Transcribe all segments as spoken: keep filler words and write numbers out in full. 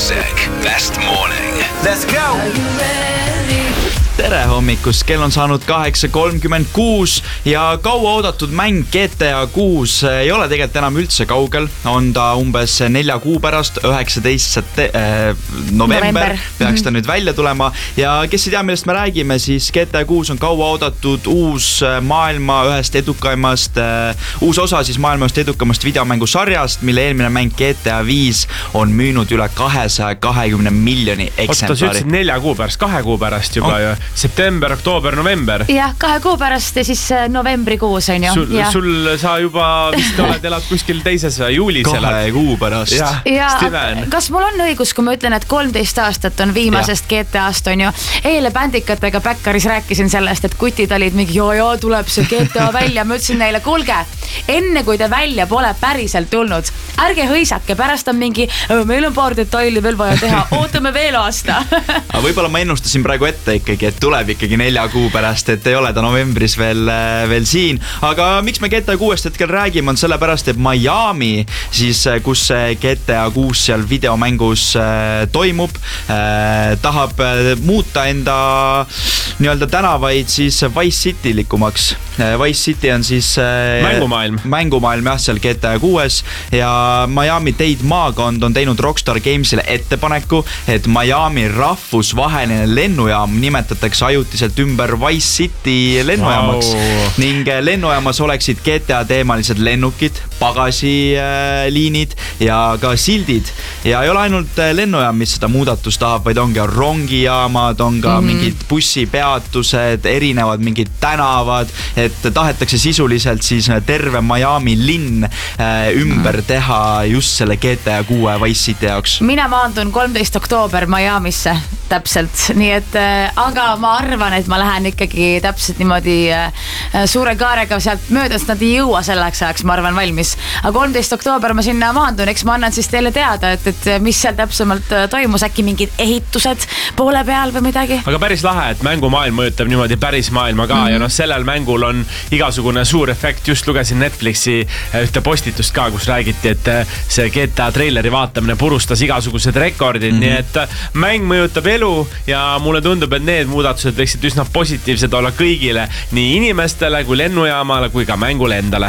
Kuusek, Best Morning. Let's go! Tere hommikust, kell on saanud kaheksa kolmkümmend kuus ja kaua oodatud mäng G T A kuus ei ole tegelikult enam üldse kaugel. On ta umbes nelja kuu pärast, üheksateist november, november. peaks ta nüüd välja tulema. Ja kes ei tea, millest me räägime, siis G T A kuus on kaua oodatud uus maailma ühest edukaimast, uus osa siis maailma ühest edukamast videomängusarjast, mille eelmine mäng G T A viis on müünud üle kahesaja kahekümne miljoni eksemplari. Oota, sa ütlesid nelja kuu pärast, kahe kuu pärast juba ju. September, oktoober, november. Jah, kahe kuu pärast ja siis novembrikuus on ju. Sul, sul sa juba vist oled elad kuskil teises juulis. Kahe kuu pärast. Ja, ja Steven. Kas mul on õigus, kui ma ütlen, et kolmteist aastat on viimasest ja. G T A-st on ju. Eile bändikatega Päkkaris rääkisin sellest, et kutid olid mingi, joo, joo, tuleb see G T A välja. Ma ütlesin neile, kuulge, enne kui te välja pole päriselt tulnud, ärge hõisake, pärast on mingi, meil on paar detaili veel vaja teha, ootame veel aasta. Aga võib-olla ma ennustasin praegu ette ikkagi, et tuleb ikkagi nelja kuu pärast, et ei ole ta novembris veel, veel siin. Aga miks me G T A kuuest hetkel räägime, on sellepärast, et Miami, siis kus G T A kuus seal videomängus toimub, tahab muuta enda nii-öelda tänavaid siis Vice City-likumaks. Vice City on siis mängumaailm, mängumaailm jah, seal G T A kuues ja Miami-Dade maakond on teinud Rockstar Gamesile ettepaneku, et Miami rahvusvaheline lennujaam nimetatakse ajutiselt ümber Vice City lennujaamaks wow. Ning lennujaamas oleksid G T A teemalised lennukid, pagasiliinid ja ka sildid ja ei ole ainult lennujaam, mis seda muudatust tahab, vaid on ka rongijaamad, on ka mm-hmm. mingid bussipeatused, erinevad mingid tänavad, et tahetakse sisuliselt siis terve Miami linn ümber teha just selle G T A kuue Vice City jaoks. Mina maandun kolmteist oktoober Miamisse täpselt, nii et aga ma arvan, et ma lähen ikkagi täpselt niimoodi suure kaarega sealt möödas, nad ei jõua selleks ajaks, ma arvan, valmis. Aga kolmteist oktoober ma sinna maandun, eks ma annan siis teile teada, et, et mis seal täpsemalt toimus, äkki mingid ehitused poole peal või midagi. Aga päris lahe, et mängumaailm mõjutab niimoodi päris maailma ka mm-hmm. ja noh, sellel mängul on igasugune suur efekt. Just lugesin Netflixi ühte postitust ka, kus räägiti, et see G T A traileri vaatamine purustas igasugused rekordid, mm-hmm. nii et mäng mõjutab elu ja mulle tundub, et need muudatused võiksid üsna positiivsed olla kõigile, nii inimestele kui lennujaamale kui ka mängule endale.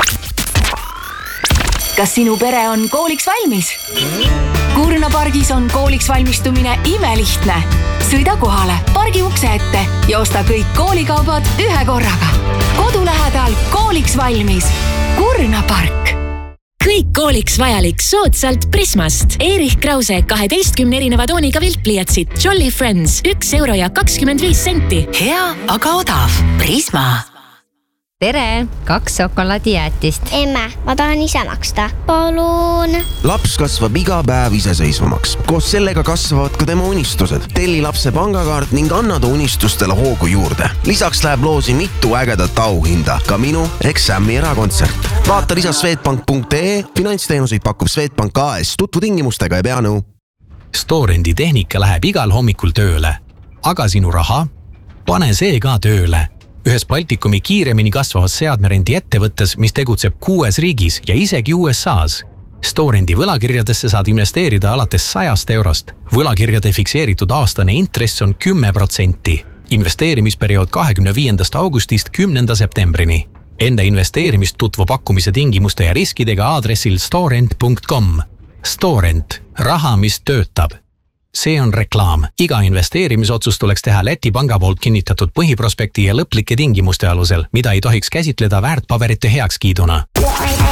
Kas sinu pere on kooliks valmis? Kurna pargis on kooliks valmistumine imelihtne. Sõida kohale, pargi ukse ette ja osta kõik koolikaubad ühe korraga. Kodu lähedal kooliks valmis. Kurna park. Kõik kooliks vajalik soodsalt Prismast. Erich Krause kaheteistkümne erineva tooniga viltpliatsid. Jolly Friends üks euro ja kakskümmend viis senti. Hea, aga odav. Prisma. Tere, kaks šokolaadijäätist. Emme, ma tahan ise maksta. Palun. Laps kasvab iga päev iseseisvamaks. Koos sellega kasvavad ka tema unistused. Telli lapse pangakaart ning anna ta unistustele hoogu juurde. Lisaks läheb loosi mitu ägedat auhinda. Ka minu ehk Sammi erakontsert. Vaata lisa swedbank punkt ee. Finantsteenuseid pakub Swedbank A S. Tutvu tingimustega ja pea nõu. Storendi tehnika läheb igal hommikul tööle. Aga sinu raha? Pane see ka tööle. Ühes Baltikumi kiiremini kasvavas seadmerendi ettevõttes, mis tegutseb kuues riigis ja isegi U S A's. Storendi võlakirjadesse saad investeerida alates sajast eurost. Võlakirjade fikseeritud aastane intress on kümme protsenti. Investeerimisperiood kahekümne viiendast augustist kümnenda septembrini. Enda investeerimist tutvu pakkumise tingimuste ja riskidega aadressil storent punkt com. Storent. Raha, mis töötab. See on reklaam. Iga investeerimisotsus tuleks teha Läti panga poolt kinnitatud põhiprospekti ja lõplike tingimuste alusel, mida ei tohiks käsitleda väärtpaberite heakskiiduna.